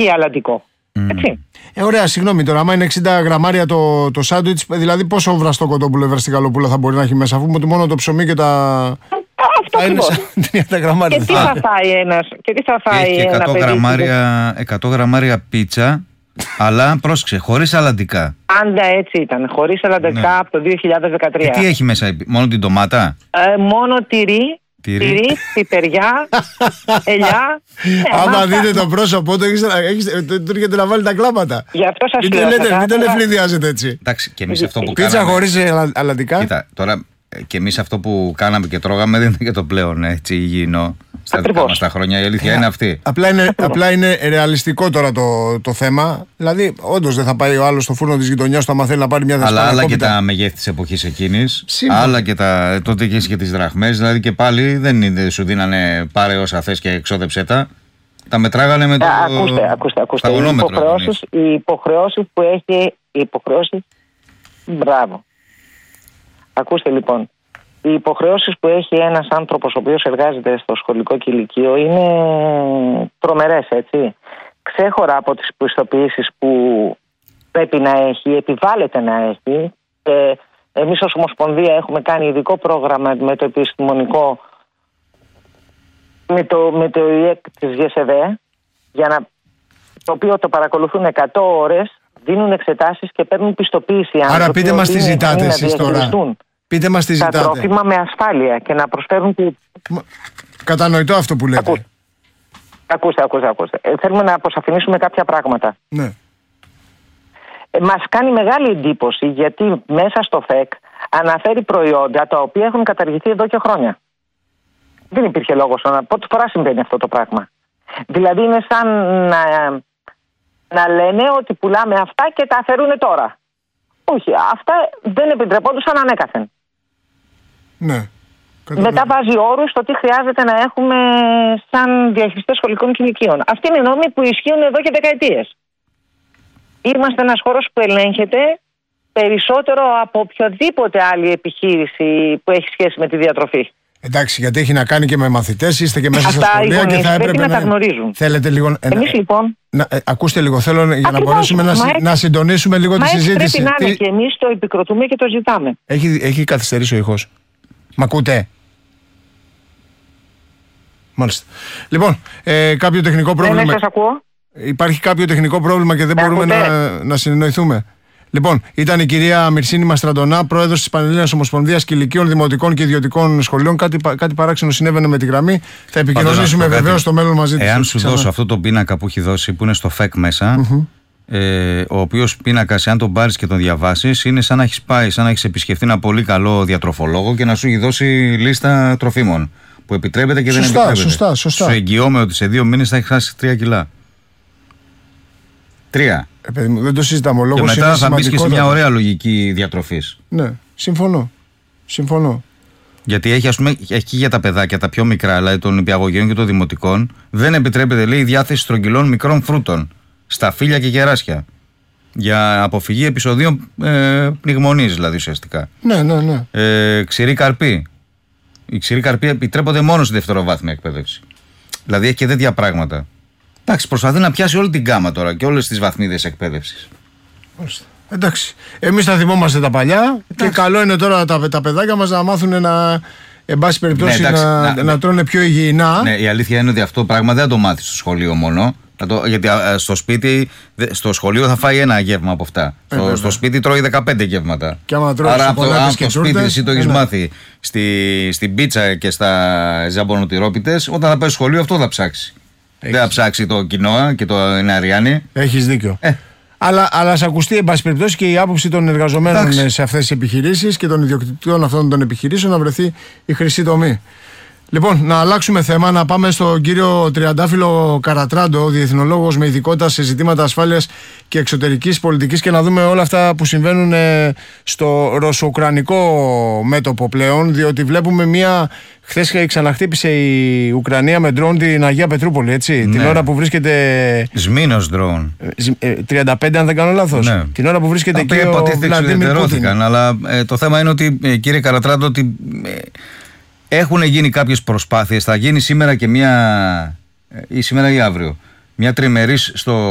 εκεί αλαντικό. Έτσι. Ωραία, συγγνώμη τώρα. Άμα είναι 60 γραμμάρια το σάντουιτς, δηλαδή πόσο βραστό κοτόπουλο ή βραστικαλοπούλο θα μπορεί να έχει μέσα, αφού με μόνο το ψωμί και τα. Αυτό ακριβώς. 30 γραμμάρια. Και τι θα φάει ένας. Και τι θα φάει έχει ένα 100 γραμμάρια πίτσα, αλλά πρόσεξε, χωρίς αλαντικά. Πάντα έτσι ήταν. Χωρίς αλαντικά από το 2013. Τι έχει μέσα, μόνο την ντομάτα? Μόνο τυρί, πιπεριά, ελιά. Άμα δείτε το πρόσωπό του, του έρχεται να βάλει τα κλάματα. Γι' αυτό σας λέω. Μην τον ευνηδιάζετε έτσι. Εντάξει, και εμείς αυτό που πίτσα κάναμε. χωρίς αλαντικά. Κοίτα, τώρα και εμείς αυτό που κάναμε και τρώγαμε δεν είναι και το πλέον έτσι υγιεινό. Στα δικά μας τα χρόνια η αλήθεια είναι αυτή. Απλά είναι ρεαλιστικό τώρα το θέμα. Δηλαδή, όντως δεν θα πάει ο άλλος στο φούρνο της γειτονιάς του άμα θέλει να πάρει μια δεσπόνα. Αλλά άλλα και τα μεγέθη της εποχής εκείνης. Άλλα και τότε είχες και τις δραχμές. Δηλαδή και πάλι δεν σου δίνανε πάρε όσα θες και εξόδεψέ τα. Τα μετράγανε με το. Ακούστε. Οι υποχρεώσεις που έχει. Μπράβο. Ακούστε λοιπόν. Οι υποχρεώσεις που έχει ένας άνθρωπος ο οποίος εργάζεται στο σχολικό κηλικείο είναι τρομερές, έτσι. Ξέχωρα από τις πιστοποιήσεις που πρέπει να έχει, επιβάλλεται να έχει. Εμείς ως Ομοσπονδία έχουμε κάνει ειδικό πρόγραμμα με το επιστημονικό, με το ΙΕΚ της ΓΕΣΕΔΕ, το οποίο το παρακολουθούν 100 ώρες, δίνουν εξετάσεις και παίρνουν πιστοποίηση. Άρα πείτε μας τι ζητάτε εσείς τώρα. Πείτε μας τι ζητάτε. Τα τρόφιμα με ασφάλεια και να προσφέρουν. Κατανοητό αυτό που λέτε. Ακούστε. Θέλουμε να αποσαφηνίσουμε κάποια πράγματα. Ναι. Μας κάνει μεγάλη εντύπωση γιατί μέσα στο ΦΕΚ αναφέρει προϊόντα τα οποία έχουν καταργηθεί εδώ και χρόνια. Δεν υπήρχε λόγος. Πότε φορά συμβαίνει αυτό το πράγμα. Δηλαδή είναι σαν να λένε ότι πουλάμε αυτά και τα αφαιρούν τώρα. Όχι, αυτά δεν επιτρεπόντουσαν ανέκαθεν. Ναι. Μετά βάζει όρους στο τι χρειάζεται να έχουμε σαν διαχειριστές σχολικών κηλικείων. Αυτοί είναι νόμοι που ισχύουν εδώ και δεκαετίες. Είμαστε ένας χώρος που ελέγχεται περισσότερο από οποιοδήποτε άλλη επιχείρηση που έχει σχέση με τη διατροφή. Εντάξει, γιατί έχει να κάνει και με μαθητές, είστε και μέσα στα σχολεία και θα έπρεπε να τα γνωρίζουν. Θέλετε λίγο. Εμείς λοιπόν. Ακούστε λίγο, θέλω για να μπορέσουμε να συντονίσουμε λίγο τη συζήτηση. Πρέπει να είναι και εμείς το επικροτούμε και το ζητάμε. Έχει καθυστερήσει ο ήχος. Μ' ακούτε? Μάλιστα. Λοιπόν, κάποιο τεχνικό πρόβλημα. Ναι, σας ακούω. Υπάρχει κάποιο τεχνικό πρόβλημα και δεν μπορούμε να συνεννοηθούμε. Λοιπόν, ήταν η κυρία Μυρσίνη Μαστραντονά, πρόεδρος της Πανελλήνιας Ομοσπονδίας Κηλικείων, Δημοτικών και Ιδιωτικών Σχολείων. Κάτι παράξενο συνέβαινε με τη γραμμή. Θα επικοινωνήσουμε βεβαίως στο μέλλον μαζί της. Εάν σου δώσω αυτό το πίνακα που έχει δώσει, που είναι στο ΦΕΚ μέσα, ο οποίος πίνακας, αν τον πάρεις και τον διαβάσεις, είναι σαν να έχεις πάει, σαν να έχεις επισκεφτεί ένα πολύ καλό διατροφολόγο και να σου έχει δώσει λίστα τροφίμων που επιτρέπεται και δεν επιτρέπεται. Σωστά. Σου εγγυώμαι ότι σε 2 μήνες θα έχεις χάσει 3 κιλά. 3. Δεν το συζητάμε. Ο λόγος και μετά είναι θα μπεις και σε μια ωραία λογική διατροφής. Ναι, συμφωνώ. Γιατί έχει για τα παιδάκια, τα πιο μικρά, δηλαδή των νηπιαγωγείων και των δημοτικών, δεν επιτρέπεται, λέει, η διάθεση στρογγυλών μικρών φρούτων, σταφύλια και κεράσια. Για αποφυγή επεισοδίων πνιγμονής, δηλαδή ουσιαστικά. Ναι. Ξηρή καρπή. Οι ξηροί καρποί επιτρέπονται μόνο στη δευτεροβάθμια εκπαίδευση. Δηλαδή έχει και τέτοια πράγματα. Εντάξει, προσπαθεί να πιάσει όλη την γκάμα τώρα και όλες τις βαθμίδες εκπαίδευσης. Εντάξει. Εμείς θα θυμόμαστε τα παλιά και καλό είναι τώρα τα παιδάκια μας να μάθουν εν πάση περιπτώσει να τρώνε πιο υγιεινά. Ναι, η αλήθεια είναι ότι αυτό το πράγμα δεν θα το μάθει στο σχολείο μόνο. Γιατί στο σχολείο θα φάει ένα γεύμα από αυτά. Στο σπίτι τρώει 15 γεύματα. Άρα από το σπίτι εσύ το έχεις μάθει στην πίτσα και στα ζαμπονοτυρόπιτες, όταν θα πάει στο σχολείο αυτό θα ψάξει. Δεν θα ψάξει το κοινόα και το αριάνι. Έχεις δίκιο. Αλλά ας ακουστεί εν πάση περιπτώσει και η άποψη των εργαζομένων σε αυτές τις επιχειρήσεις και των ιδιοκτητών αυτών των επιχειρήσεων να βρεθεί η χρυσή τομή. Λοιπόν, να αλλάξουμε θέμα, να πάμε στον κύριο Τριαντάφυλλο Καρατράντο, διεθνολόγος με ειδικότητα σε ζητήματα ασφάλειας και εξωτερικής πολιτικής, και να δούμε όλα αυτά που συμβαίνουν στο ρωσο-ουκρανικό μέτωπο πλέον, διότι βλέπουμε χθες ξαναχτύπησε η Ουκρανία με ντρόουν την Αγία Πετρούπολη, έτσι, την ώρα που βρίσκεται... Σμήνος ντρόουν. 35 αν δεν κάνω λάθος. Ναι. Την ώρα που βρίσκεται εκεί ο Βλαντίμιρ Πούτιν. Αλλά το θέμα είναι ότι, κύριε Καρατράντο, ότι... έχουν γίνει κάποιες προσπάθειες, θα γίνει σήμερα και σήμερα ή αύριο μια τριμερής στο